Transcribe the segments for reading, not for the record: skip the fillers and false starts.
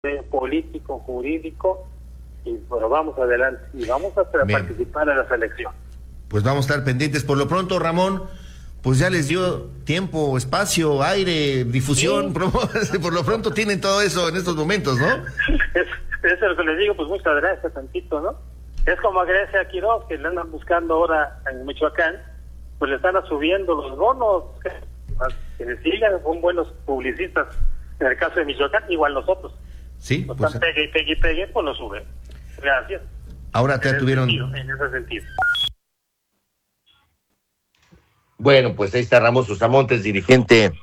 político, jurídico, y bueno, vamos adelante y vamos a participar en la selección. Pues vamos a estar pendientes. Por lo pronto, Ramón, pues ya les dio tiempo, espacio, aire, difusión, sí. Por lo pronto tienen todo eso en estos momentos, ¿no? Es lo que les digo, pues muchas gracias, tantito, ¿no? Es como a Grecia Quiroz, que le andan buscando ahora en Michoacán, pues le están subiendo los bonos, que le sigan, son buenos publicistas, en el caso de Michoacán, igual nosotros. Sí, pues pues, están pegue, pues lo suben. Gracias. Ahora te tuvieron... En ese sentido. Bueno, pues ahí está Ramón Sosa Montes, dirigente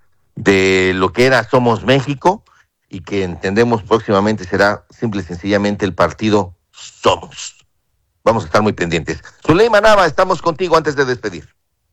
de lo que era Somos México, y que entendemos próximamente será simple y sencillamente el partido Somos. Vamos a estar muy pendientes. Zuleyma Nava, estamos contigo antes de despedir.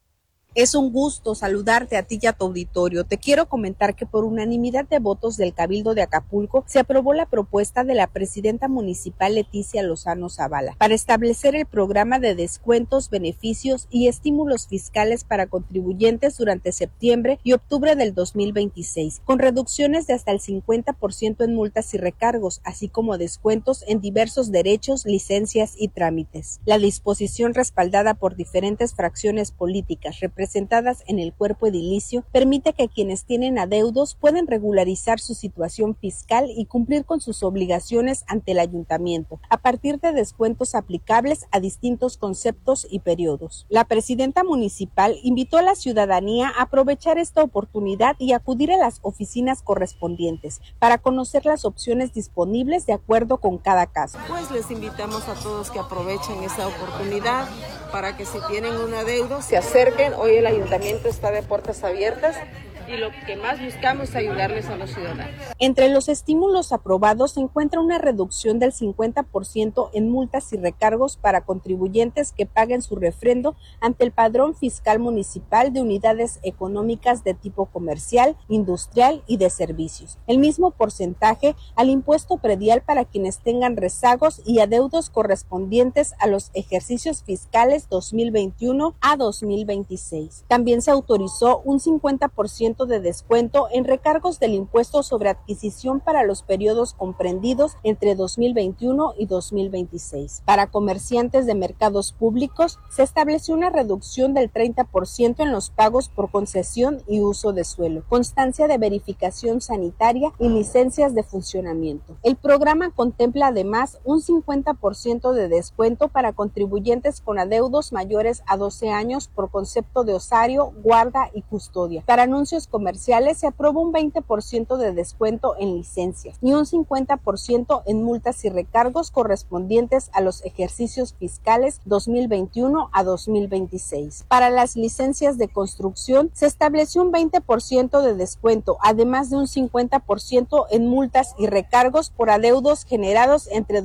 Es un gusto saludarte a ti y a tu auditorio. Te quiero comentar que por unanimidad de votos del Cabildo de Acapulco se aprobó la propuesta de la presidenta municipal Leticia Lozano Zavala para establecer el programa de descuentos, beneficios y estímulos fiscales para contribuyentes durante septiembre y octubre del 2026, con reducciones de hasta el 50% en multas y recargos, así como descuentos en diversos derechos, licencias y trámites. La disposición, respaldada por diferentes fracciones políticas representadas en el cuerpo edilicio, permite que quienes tienen adeudos puedan regularizar su situación fiscal y cumplir con sus obligaciones ante el ayuntamiento, a partir de descuentos aplicables a distintos conceptos y periodos. La presidenta municipal invitó a la ciudadanía a aprovechar esta oportunidad y acudir a las oficinas correspondientes para conocer las opciones disponibles de acuerdo con cada caso. Pues les invitamos a todos que aprovechen esta oportunidad para que si tienen un adeudo se acerquen. Hoy el ayuntamiento está de puertas abiertas y lo que más buscamos es ayudarles a los ciudadanos. Entre los estímulos aprobados se encuentra una reducción del 50% en multas y recargos para contribuyentes que paguen su refrendo ante el Padrón Fiscal Municipal de unidades económicas de tipo comercial, industrial y de servicios. El mismo porcentaje al impuesto predial para quienes tengan rezagos y adeudos correspondientes a los ejercicios fiscales 2021 a 2026. También se autorizó un 50% de descuento en recargos del impuesto sobre adquisición para los periodos comprendidos entre 2021 y 2026. Para comerciantes de mercados públicos, se estableció una reducción del 30% en los pagos por concesión y uso de suelo, constancia de verificación sanitaria y licencias de funcionamiento. El programa contempla además un 50% de descuento para contribuyentes con adeudos mayores a 12 años por concepto de osario, guarda y custodia. Para anuncios comerciales se aprobó un 20% de descuento en licencias y un 50% en multas y recargos correspondientes a los ejercicios fiscales 2021 a 2026. Para las licencias de construcción se estableció un 20% de descuento, además de un 50% en multas y recargos por adeudos generados entre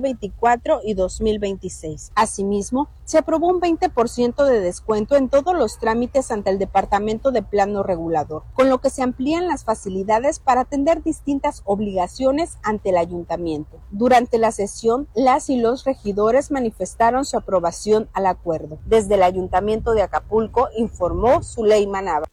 2024 y 2026. Asimismo, se aprobó un 20% de descuento en todos los trámites ante el Departamento de Plano Regulador, con lo que se amplían las facilidades para atender distintas obligaciones ante el ayuntamiento. Durante la sesión, las y los regidores manifestaron su aprobación al acuerdo. Desde el Ayuntamiento de Acapulco, informó Zuleyma Nava.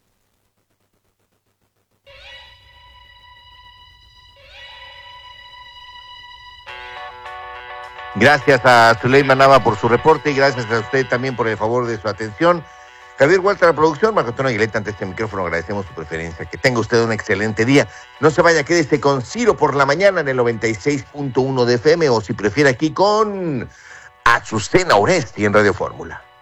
Gracias a Zuleyma Nava por su reporte y gracias a usted también por el favor de su atención. Javier Huerta, la producción, Marco Antonio Aguileta ante este micrófono, agradecemos su preferencia. Que tenga usted un excelente día. No se vaya, quédese con Ciro por la mañana en el 96.1 de FM o si prefiere aquí con Azucena Oresti en Radio Fórmula.